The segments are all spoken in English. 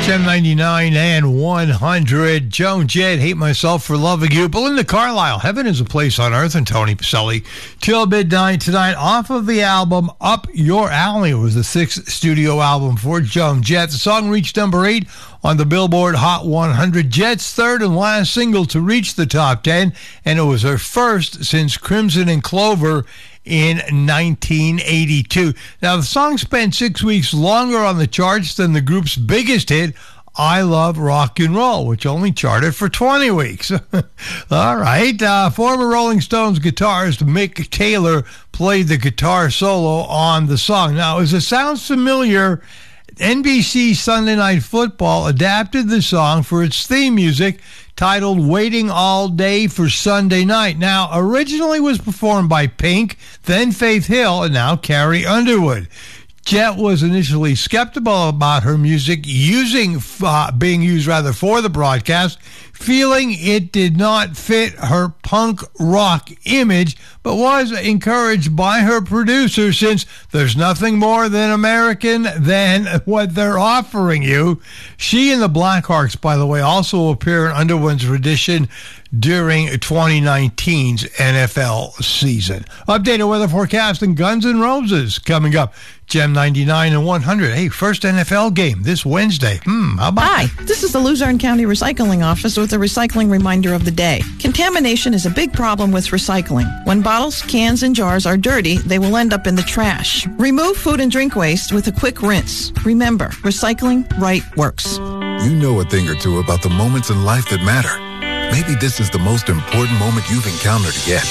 99 and 100. Joan Jett, Hate Myself for Loving You. Belinda Carlisle, Heaven is a Place on Earth, and Tony Pacelli, till midnight tonight. Off of the album Up Your Alley. It was the 6th studio album for Joan Jett. The song reached number 8 on the Billboard Hot 100. Jett's third and last single to reach the top 10, and it was her first since Crimson and Clover in 1982. Now, the song spent 6 weeks longer on the charts than the group's biggest hit, I Love Rock and Roll, which only charted for 20 weeks. All right. Former Rolling Stones guitarist Mick Taylor played the guitar solo on the song. Now, as it sounds familiar, NBC Sunday Night Football adapted the song for its theme music, titled Waiting All Day for Sunday Night. Now, originally was performed by Pink, then Faith Hill, and now Carrie Underwood. Jett was initially skeptical about her music being used for the broadcast, feeling it did not fit her punk rock image, but was encouraged by her producer, since there's nothing more than American than what they're offering you. She and the Blackhawks, by the way, also appear in Underwood's rendition during 2019's NFL season. Updated weather forecast and Guns N' Roses coming up. Gem 99 and 100. Hey, first NFL game this Wednesday. How about Hi, this is the Luzerne County Recycling Office with a recycling reminder of the day. Contamination is a big problem with recycling. When bottles, cans, and jars are dirty, they will end up in the trash. Remove food and drink waste with a quick rinse. Remember, recycling right works. You know a thing or two about the moments in life that matter. Maybe this is the most important moment you've encountered yet.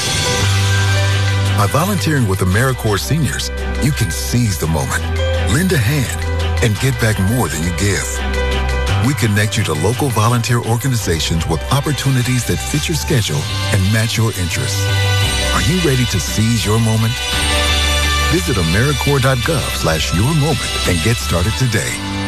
By volunteering with AmeriCorps Seniors, you can seize the moment, lend a hand, and get back more than you give. We connect you to local volunteer organizations with opportunities that fit your schedule and match your interests. Are you ready to seize your moment? Visit AmeriCorps.gov/yourmoment and get started today.